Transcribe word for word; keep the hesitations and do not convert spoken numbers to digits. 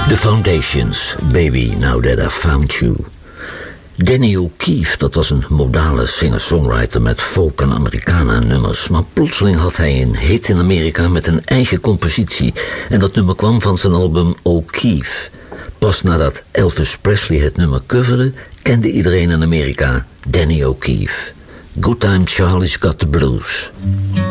The Foundations, Baby Now That I Found You. Danny O'Keefe, dat was een modale singer-songwriter met folk- en Americana-nummers. Maar plotseling had hij een hit in Amerika met een eigen compositie. En dat nummer kwam van zijn album O'Keefe. Pas nadat Elvis Presley het nummer coverde, kende iedereen in Amerika Danny O'Keefe. Good Time Charlie's Got the Blues.